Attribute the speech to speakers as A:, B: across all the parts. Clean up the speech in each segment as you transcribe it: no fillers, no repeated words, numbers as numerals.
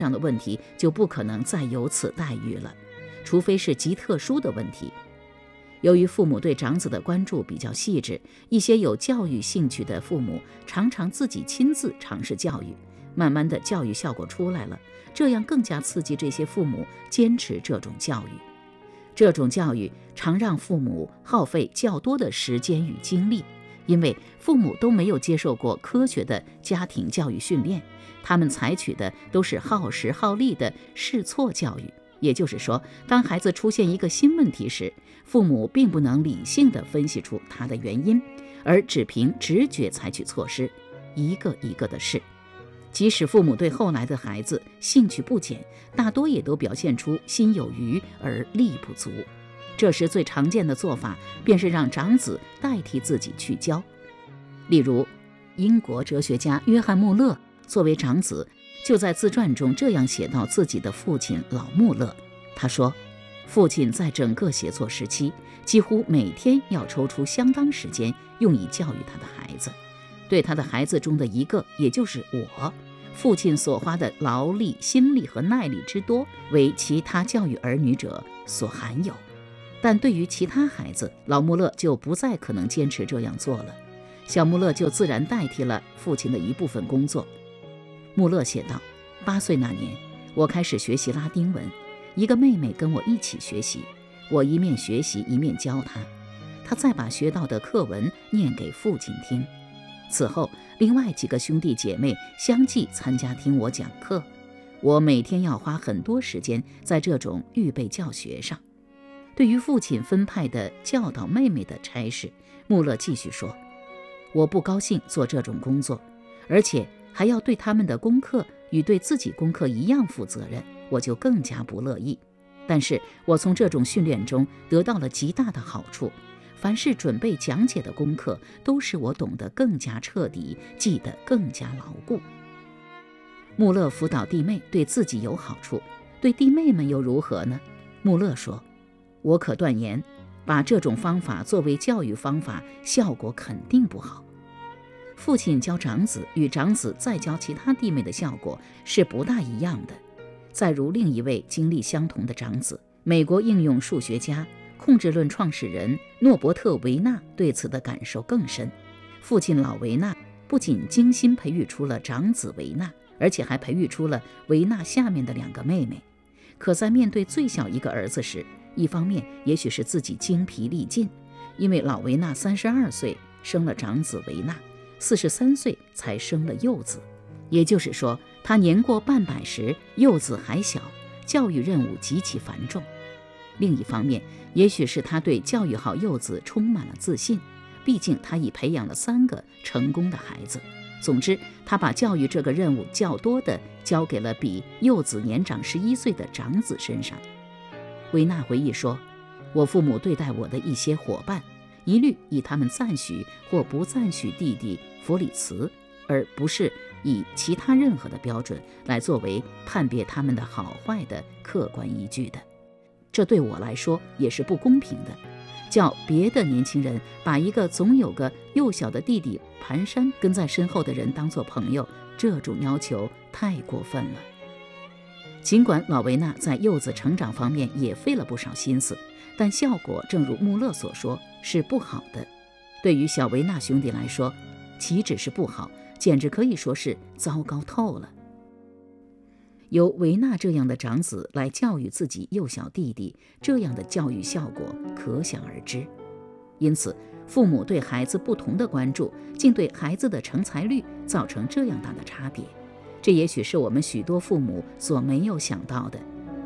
A: 上的问题就不可能再有此待遇了，除非是极特殊的问题。由于父母对长子的关注比较细致，一些有教育兴趣的父母常常自己亲自尝试教育，慢慢的教育效果出来了，这样更加刺激这些父母坚持这种教育。这种教育常让父母耗费较多的时间与精力，因为父母都没有接受过科学的家庭教育训练，他们采取的都是耗时耗力的试错教育。也就是说，当孩子出现一个新问题时，父母并不能理性地分析出它的原因，而只凭直觉采取措施，一个一个的试。即使父母对后来的孩子兴趣不减，大多也都表现出心有余而力不足。这时最常见的做法便是让长子代替自己去教。例如，英国哲学家约翰·穆勒作为长子，就在自传中这样写到自己的父亲老穆勒。他说，父亲在整个写作时期几乎每天要抽出相当时间用以教育他的孩子，对他的孩子中的一个，也就是我，父亲所花的劳力、心力和耐力之多，为其他教育儿女者所罕有。但对于其他孩子，老穆勒就不再可能坚持这样做了，小穆勒就自然代替了父亲的一部分工作。穆勒写道，8岁那年，我开始学习拉丁文，一个妹妹跟我一起学习，我一面学习一面教她，她再把学到的课文念给父亲听。此后，另外几个兄弟姐妹相继参加听我讲课，我每天要花很多时间在这种预备教学上。对于父亲分派的教导妹妹的差事，穆勒继续说，我不高兴做这种工作，而且还要对他们的功课与对自己功课一样负责任，我就更加不乐意。但是我从这种训练中得到了极大的好处，凡是准备讲解的功课都使我懂得更加彻底，记得更加牢固。穆勒辅导弟妹对自己有好处，对弟妹们又如何呢？穆勒说，我可断言，把这种方法作为教育方法，效果肯定不好。父亲教长子与长子再教其他弟妹的效果是不大一样的。再如另一位经历相同的长子，美国应用数学家、控制论创始人诺伯特·维纳对此的感受更深。父亲老维纳不仅精心培育出了长子维纳，而且还培育出了维纳下面的2个妹妹。可在面对最小一个儿子时，一方面也许是自己精疲力尽，因为老维纳32岁生了长子维纳，43岁才生了幼子，也就是说，他年过半百时，幼子还小，教育任务极其繁重。另一方面，也许是他对教育好幼子充满了自信，毕竟他已培养了3个成功的孩子。总之，他把教育这个任务较多的交给了比幼子年长11岁的长子身上。维纳回忆说，我父母对待我的一些伙伴，一律以他们赞许或不赞许弟弟弗里茨，而不是以其他任何的标准来作为判别他们的好坏的客观依据的。这对我来说也是不公平的，叫别的年轻人把一个总有个幼小的弟弟蹒跚跟在身后的人当作朋友，这种要求太过分了。尽管老维纳在幼子成长方面也费了不少心思，但效果正如穆勒所说，是不好的。对于小维纳兄弟来说，岂止是不好，简直可以说是糟糕透了。由维纳这样的长子来教育自己幼小弟弟，这样的教育效果可想而知。因此，父母对孩子不同的关注，竟对孩子的成才率造成这样大的差别，这也许是我们许多父母所没有想到的。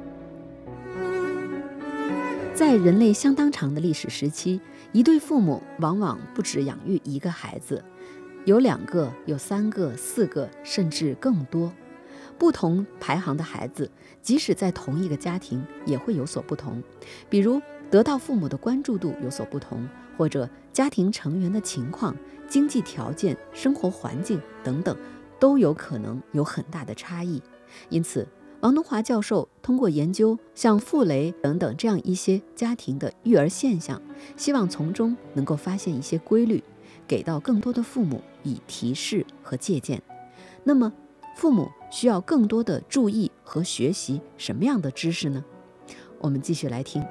B: 在人类相当长的历史时期，一对父母往往不只养育一个孩子，有2个、有3个、4个，甚至更多。不同排行的孩子，即使在同一个家庭，也会有所不同。比如，得到父母的关注度有所不同，或者家庭成员的情况、经济条件、生活环境等等，都有可能有很大的差异。因此，王东华教授通过研究像傅雷等等这样一些家庭的育儿现象，希望从中能够发现一些规律，给到更多的父母以提示和借鉴。那么， 父母需要更多的注意和学习什么样的知识呢？我们继续来听。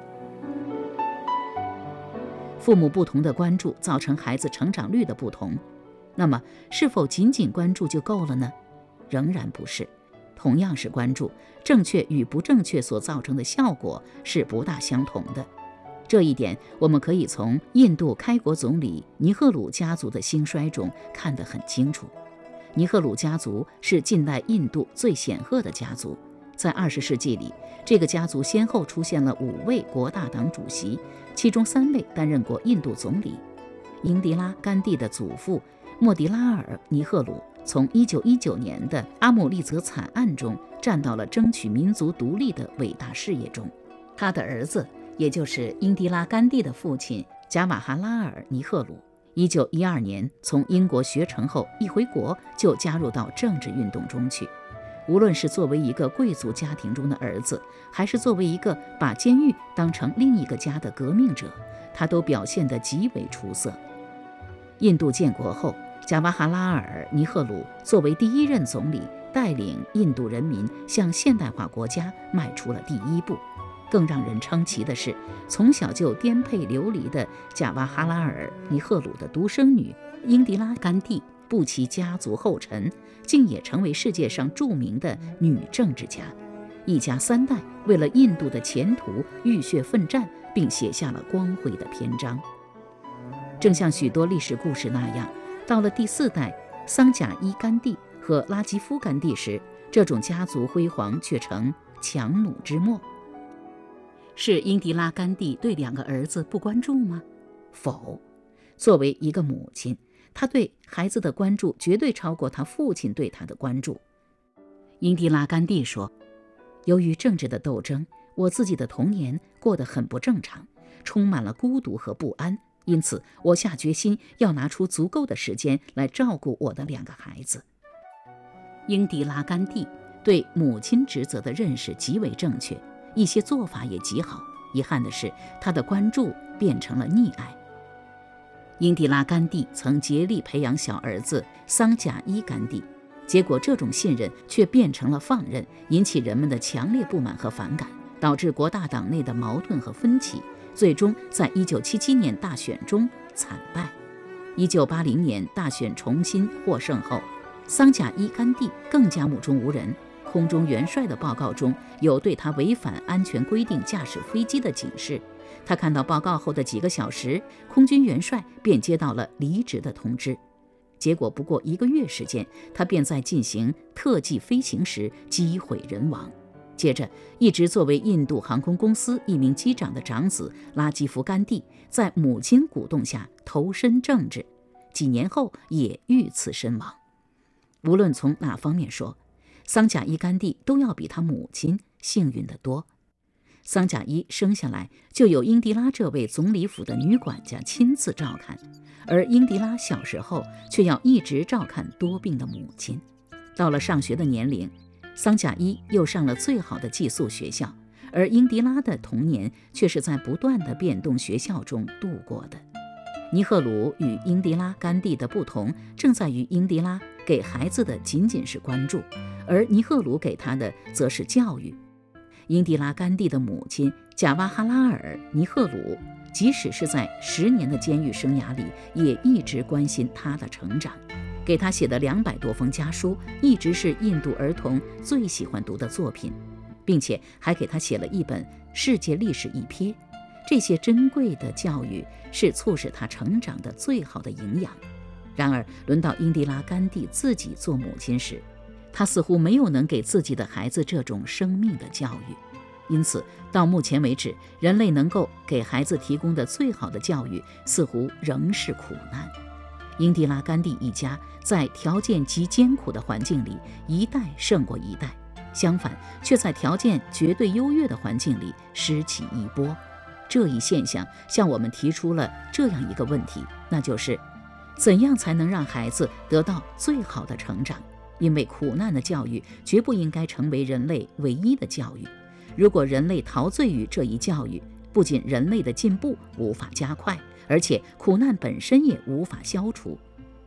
A: 父母不同的关注造成孩子成长率的不同，那么是否仅仅关注就够了呢？仍然不是。同样是关注，正确与不正确所造成的效果是不大相同的。这一点我们可以从印度开国总理尼赫鲁家族的兴衰中看得很清楚。尼赫鲁家族是近代印度最显赫的家族，在20世纪里，这个家族先后出现了5位国大党主席，其中3位担任过印度总理。英迪拉·甘地的祖父莫迪拉尔·尼赫鲁从1919年的阿姆利则惨案中站到了争取民族独立的伟大事业中。他的儿子，也就是英迪拉·甘地的父亲贾瓦哈拉尔·尼赫鲁，1912年从英国学成后，一回国就加入到政治运动中去。无论是作为一个贵族家庭中的儿子，还是作为一个把监狱当成另一个家的革命者，他都表现得极为出色。印度建国后，贾瓦哈拉尔·尼赫鲁作为第一任总理，带领印度人民向现代化国家迈出了第一步。更让人称奇的是，从小就颠沛流离的贾瓦哈拉尔·尼赫鲁的独生女英迪拉·甘地步其家族后尘，竟也成为世界上著名的女政治家。一家3代为了印度的前途浴血奋战，并写下了光辉的篇章。正像许多历史故事那样，到了第4代桑贾伊甘地和拉吉夫甘地时，这种家族辉煌却成强弩之末。是英迪拉·甘地对2个儿子不关注吗？否。作为一个母亲，她对孩子的关注绝对超过她父亲对她的关注。英迪拉·甘地说，由于政治的斗争，我自己的童年过得很不正常，充满了孤独和不安，因此我下决心要拿出足够的时间来照顾我的2个孩子。英迪拉·甘地对母亲职责的认识极为正确，一些做法也极好，遗憾的是，他的关注变成了溺爱。英迪拉·甘地曾竭力培养小儿子桑贾伊·甘地，结果这种信任却变成了放任，引起人们的强烈不满和反感，导致国大党内的矛盾和分歧，最终在1977年大选中惨败。1980年大选重新获胜后，桑贾伊·甘地更加目中无人。空中元帅的报告中有对他违反安全规定驾驶飞机的警示。他看到报告后的几个小时，空军元帅便接到了离职的通知。结果不过1个月时间，他便在进行特技飞行时机毁人亡。接着，一直作为印度航空公司一名机长的长子拉基夫·甘地，在母亲鼓动下投身政治，几年后也遇刺身亡。无论从哪方面说，桑贾伊·甘地都要比他母亲幸运得多。桑贾伊生下来就有英迪拉这位总理府的女管家亲自照看，而英迪拉小时候却要一直照看多病的母亲。到了上学的年龄，桑贾伊又上了最好的寄宿学校，而英迪拉的童年却是在不断的变动学校中度过的。尼赫鲁与英迪拉·甘地的不同，正在于英迪拉给孩子的仅仅是关注，而尼赫鲁给他的则是教育。英迪拉·甘地的母亲贾瓦哈拉尔·尼赫鲁，即使是在10年的监狱生涯里，也一直关心他的成长，给他写的200多封家书，一直是印度儿童最喜欢读的作品，并且还给他写了一本《世界历史一瞥》。这些珍贵的教育是促使他成长的最好的营养。然而，轮到英迪拉·甘地自己做母亲时，她似乎没有能给自己的孩子这种生命的教育。因此，到目前为止，人类能够给孩子提供的最好的教育，似乎仍是苦难。英迪拉·甘地一家在条件极艰苦的环境里，一代胜过一代，相反，却在条件绝对优越的环境里施起一波。这一现象向我们提出了这样一个问题，那就是怎样才能让孩子得到最好的成长？因为苦难的教育绝不应该成为人类唯一的教育。如果人类陶醉于这一教育，不仅人类的进步无法加快，而且苦难本身也无法消除。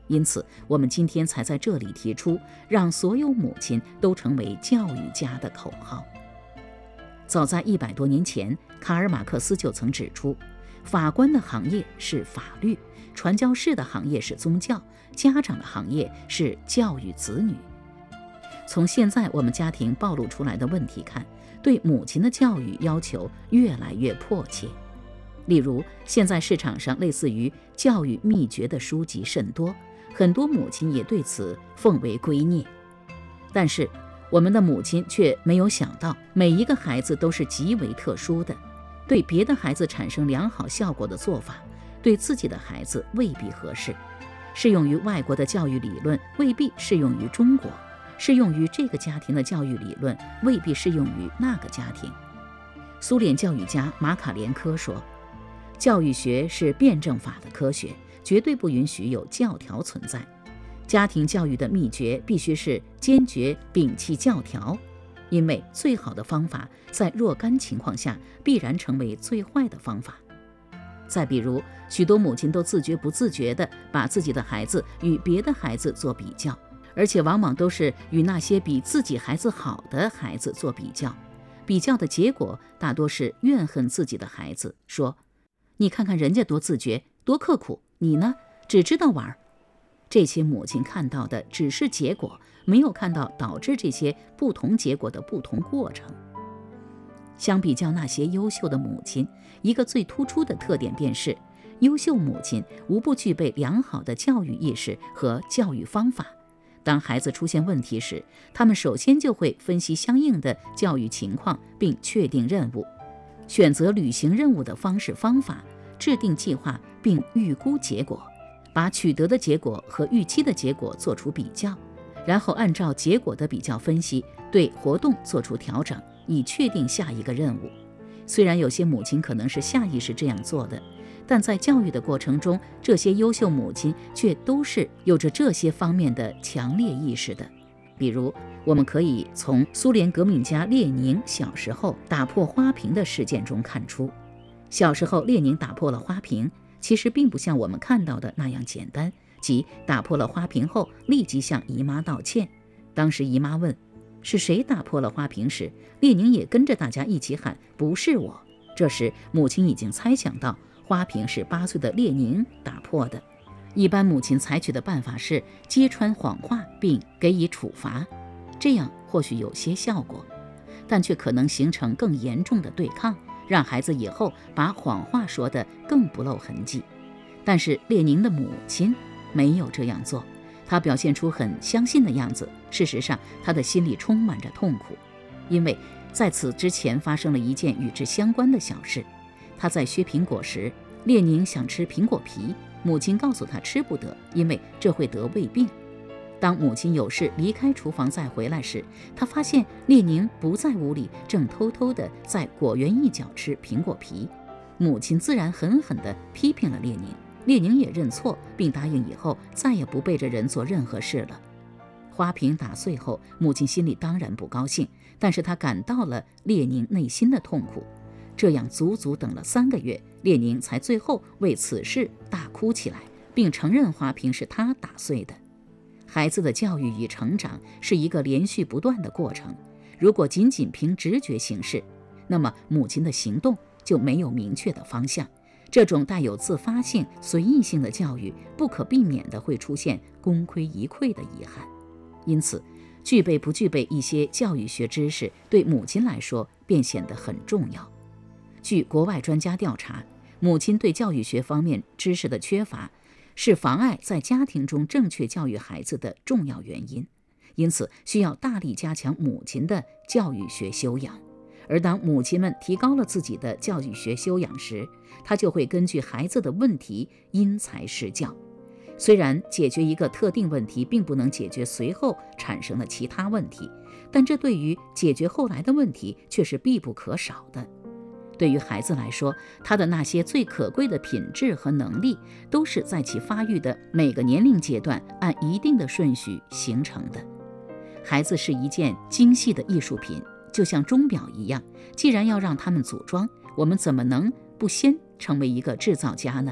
A: 因此，我们今天才在这里提出让所有母亲都成为教育家的口号。早在100多年前，卡尔马克思就曾指出，法官的行业是法律，传教士的行业是宗教，家长的行业是教育子女。从现在我们家庭暴露出来的问题看，对母亲的教育要求越来越迫切。例如，现在市场上类似于教育秘诀的书籍甚多，很多母亲也对此奉为圭臬。但是我们的母亲却没有想到，每一个孩子都是极为特殊的，对别的孩子产生良好效果的做法，对自己的孩子未必合适。适用于外国的教育理论未必适用于中国，适用于这个家庭的教育理论未必适用于那个家庭。苏联教育家马卡连科说，教育学是辩证法的科学，绝对不允许有教条存在。家庭教育的秘诀必须是坚决摒弃教条，因为最好的方法在若干情况下必然成为最坏的方法。再比如，许多母亲都自觉不自觉地把自己的孩子与别的孩子做比较，而且往往都是与那些比自己孩子好的孩子做比较。比较的结果大多是怨恨自己的孩子，说：“你看看人家多自觉，多刻苦，你呢，只知道玩。”这些母亲看到的只是结果，没有看到导致这些不同结果的不同过程。相比较那些优秀的母亲，一个最突出的特点便是，优秀母亲无不具备良好的教育意识和教育方法。当孩子出现问题时，他们首先就会分析相应的教育情况，并确定任务，选择履行任务的方式方法，制定计划并预估结果，把取得的结果和预期的结果做出比较，然后按照结果的比较分析，对活动做出调整，以确定下一个任务。虽然有些母亲可能是下意识这样做的，但在教育的过程中，这些优秀母亲却都是有着这些方面的强烈意识的。比如，我们可以从苏联革命家列宁小时候打破花瓶的事件中看出，小时候列宁打破了花瓶，其实并不像我们看到的那样简单，即打破了花瓶后立即向姨妈道歉。当时姨妈问是谁打破了花瓶时，列宁也跟着大家一起喊不是我。这时母亲已经猜想到花瓶是8岁的列宁打破的。一般母亲采取的办法是揭穿谎话并给予处罚，这样或许有些效果，但却可能形成更严重的对抗，让孩子以后把谎话说得更不露痕迹。但是列宁的母亲没有这样做，她表现出很相信的样子，事实上她的心里充满着痛苦，因为在此之前发生了一件与之相关的小事。她在削苹果时，列宁想吃苹果皮，母亲告诉他吃不得，因为这会得胃病。当母亲有事离开厨房再回来时，他发现列宁不在屋里，正偷偷地在果园一角吃苹果皮。母亲自然狠狠地批评了列宁，列宁也认错，并答应以后再也不背着人做任何事了。花瓶打碎后，母亲心里当然不高兴，但是她感到了列宁内心的痛苦。这样足足等了3个月，列宁才最后为此事大哭起来，并承认花瓶是他打碎的。孩子的教育与成长是一个连续不断的过程，如果仅仅凭直觉行事，那么母亲的行动就没有明确的方向。这种带有自发性、随意性的教育，不可避免地会出现功亏一篑的遗憾。因此，具备不具备一些教育学知识，对母亲来说便显得很重要。据国外专家调查，母亲对教育学方面知识的缺乏是妨碍在家庭中正确教育孩子的重要原因，因此需要大力加强母亲的教育学修养。而当母亲们提高了自己的教育学修养时，她就会根据孩子的问题因材施教。虽然解决一个特定问题并不能解决随后产生的其他问题，但这对于解决后来的问题却是必不可少的。对于孩子来说，他的那些最可贵的品质和能力，都是在其发育的每个年龄阶段按一定的顺序形成的。孩子是一件精细的艺术品，就像钟表一样，既然要让他们组装，我们怎么能不先成为一个制造家呢？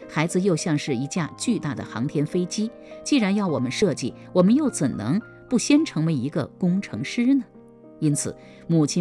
A: 孩子又像是一架巨大的航天飞机，既然要我们设计，我们又怎能不先成为一个工程师呢？因此，母亲